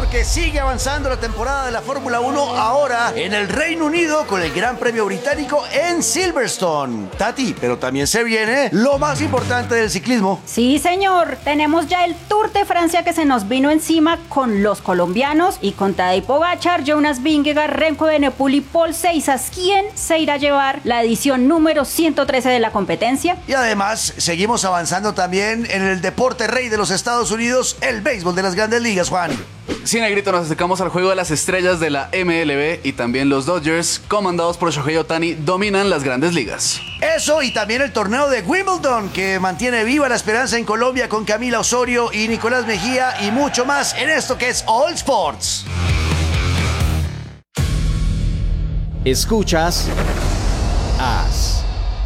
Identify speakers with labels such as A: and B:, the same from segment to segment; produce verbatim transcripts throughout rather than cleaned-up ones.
A: porque sigue avanzando la temporada de la Fórmula uno ahora en el Reino Unido con el Gran Premio Británico en Silverstone. Tati, pero también se viene lo más importante del ciclismo.
B: Sí, señor. Tenemos ya el Tour de Francia que se nos vino encima con los colombianos y con Tadej Pogačar, Jonas Vingegaard, Remco Evenepoel y Paul Seisas. ¿Quién se irá a llevar la edición número ciento trece de la competencia?
A: Y además, seguimos avanzando también en el deporte rey de los Estados Unidos, el béisbol de las Grandes Ligas, Juan.
C: Sí, Negrito, nos acercamos al juego de las estrellas de la M L B y también los Dodgers, comandados por Shohei Ohtani, dominan las Grandes Ligas.
A: Eso, y también el torneo de Wimbledon, que mantiene viva la esperanza en Colombia con Camila Osorio y Nicolás Mejía y mucho más en esto que es All Sports.
D: Escuchas As.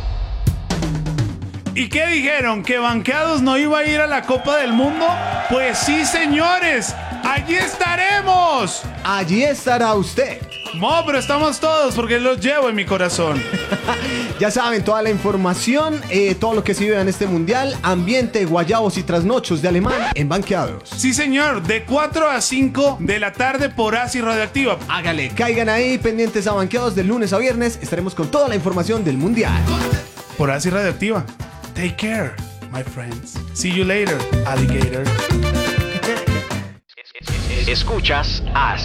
E: ¿Y qué dijeron? ¿Que Banqueados no iba a ir a la Copa del Mundo? Pues sí, señores, allí estaremos.
F: Allí estará usted.
E: No, pero estamos todos porque los llevo en mi corazón.
F: Ya saben, toda la información, eh, todo lo que se vive en este mundial, ambiente, guayabos y trasnochos de alemán en Banqueados.
E: Sí, señor, de cuatro a cinco de la tarde por As y Radioactiva.
F: Hágale, caigan ahí pendientes a Banqueados de lunes a viernes. Estaremos con toda la información del mundial.
E: Por As y Radioactiva. Take care, my friends. See you later, alligator.
D: Escuchas As.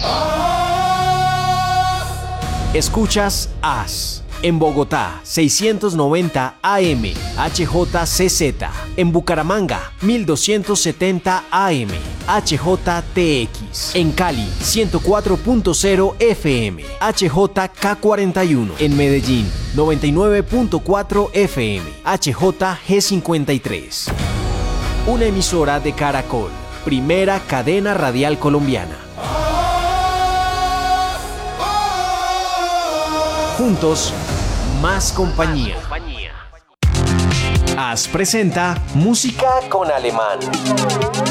D: Escuchas As. En Bogotá, seiscientos noventa A M, H J C Z. En Bucaramanga, mil doscientos setenta A M, H J T X. En Cali, ciento cuatro punto cero F M, H J K cuarenta y uno. En Medellín, noventa y nueve punto cuatro F M, H J G cincuenta y tres. Una emisora de Caracol, primera cadena radial colombiana. Juntos, más compañía. As presenta Música con Alemán.